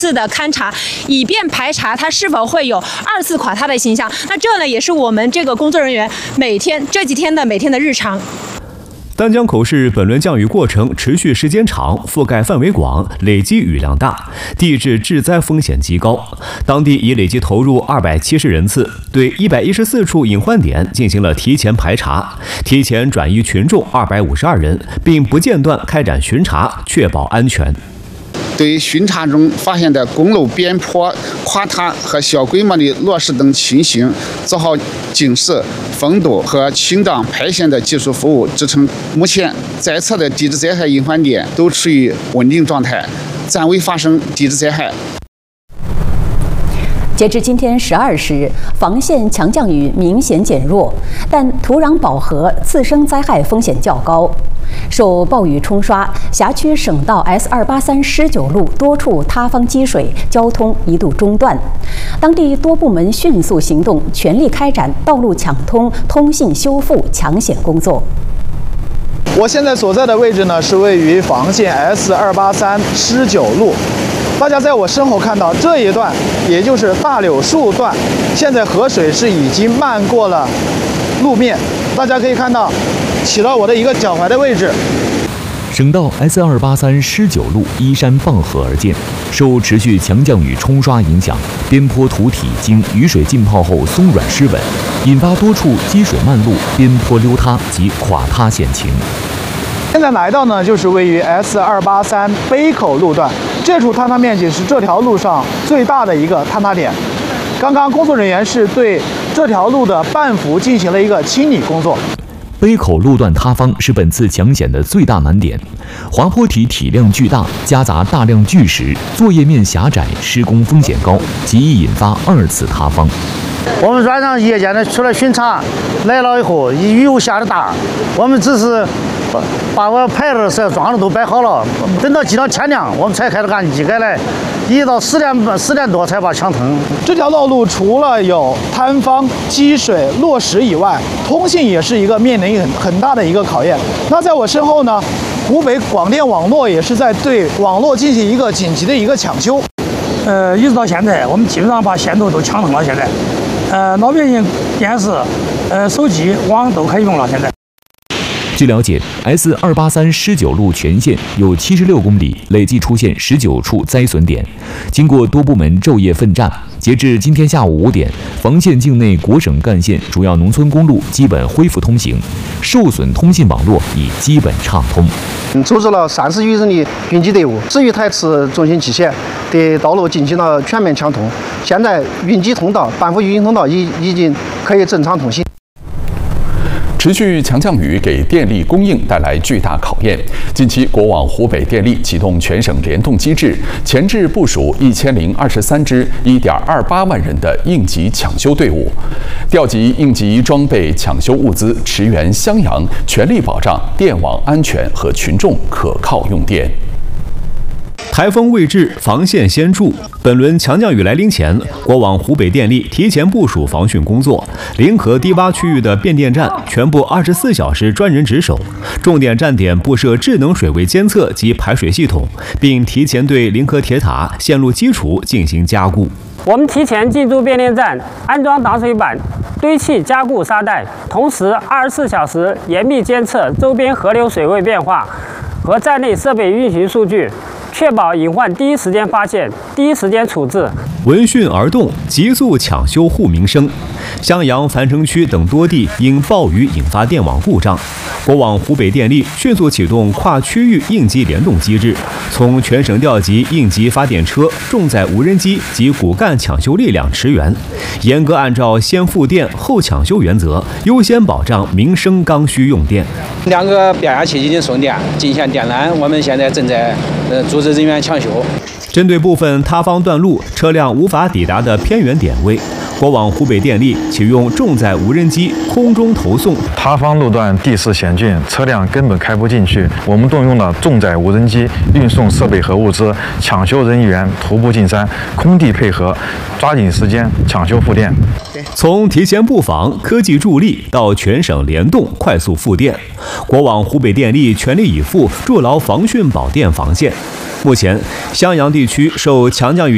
次的勘察，以便排查它是否会有2次垮塌的倾向。那这呢，也是我们这个工作人员这几天的每天的日常。 丹江口市本轮降雨过程持续时间长，覆盖范围广，累积雨量大，地质致灾风险极高。当地已累计投入270人次，对114处隐患点进行了提前排查，提前转移群众252人，并不间断开展巡查，确保安全。 对巡查中发现的公路边坡垮塌和小规模的落石等情形，做好警示、封堵和清障排险的技术服务支撑。目前在册的地质灾害隐患点都处于稳定状态，暂未发生地质灾害。 截至今天12时，房县强降雨明显减弱，但土壤饱和，次生灾害风险较高。受暴雨冲刷，辖区省道 S283-19路多处塌方积水，交通一度中断。当地多部门迅速行动，全力开展道路抢通、通信修复、抢险工作。 我现在所在的位置呢，是位于房县 S283-19路。大家在我身后看到这一段，也就是大柳树段，现在河水是已经漫过了路面。大家可以看到，起到我的一个脚踝的位置。 省道 S283-19路依山傍河而建，受持续强降雨冲刷影响，边坡土体经雨水浸泡后松软失稳，引发多处积水漫路、边坡溜塌及垮塌险情。 现在来到呢，就是位于 S283杯口路段，这处坍塌面积是这条路上最大的一个坍塌点。刚刚工作人员是对这条路的半幅进行了一个清理工作。 杯口路段塌方是本次抢险的最大难点，滑坡体体量巨大，夹杂大量巨石，作业面狭窄，施工风险高，极易引发2次塌方。 我们晚上夜间的出来巡查，来了以后雨又下得大，我们只是把我牌子、桩子都摆好了，等到今天天亮，我们才开始按机改来，一直到10点多才把抢通。 这条道路除了有坍方、积水、落石以外，通信也是一个面临很大的一个考验。那在我身后呢，湖北广电网络也是在对网络进行一个紧急的一个抢修。 一直到现在，我们基本上把线路都抢通了。现在，老百姓电视、手机、网都可以用了。现在。 据了解 ，S283-19路全线有76公里，累计出现19处灾损点。经过多部门昼夜奋战，截至今天下午5点，房县境内国省干线主要农村公路基本恢复通行，受损通信网络已基本畅通。 组织了30余人的运机队伍，至于台池中心器械对道路进行了全面抢通。现在运机通道、半幅运行通道已经可以正常通行。 持续强降雨给电力供应带来巨大考验。近期，国网湖北电力启动全省联动机制，前置部署1023支1.28万人的应急抢修队伍，调集应急装备、抢修物资，驰援襄阳，全力保障电网安全和群众可靠用电。 台风未至，防线先筑。本轮强降雨来临前，国网湖北电力提前部署防汛工作，临河低洼区域的变电站全部24小时专人值守，重点站点布设智能水位监测及排水系统，并提前对临河铁塔线路基础进行加固。 我们提前进驻变电站，安装挡水板，堆砌加固沙袋，同时24小时严密监测周边河流水位变化和站内设备运行数据，确保隐患第一时间发现、第一时间处置。 闻讯而动，急速抢修护民生。襄阳、樊城区等多地因暴雨引发电网故障，国网湖北电力迅速启动跨区域应急联动机制，从全省调集应急发电车、重载无人机及骨干抢修力量驰援，严格按照先复电后抢修原则，优先保障民生刚需用电。 2个变压器已经送电，进线电缆，我们现在正在组织人员抢修。 针对部分塌方段路、车辆无法抵达的偏远点位，国网湖北电力启用重载无人机空中投送。 塌方路段地势险峻，车辆根本开不进去，我们动用了重载无人机运送设备和物资，抢修人员徒步进山，空地配合，抓紧时间抢修复电。 从提前布防、科技助力到全省联动快速复电，国网湖北电力全力以赴筑牢防汛保电防线。目前，襄阳地区受强降雨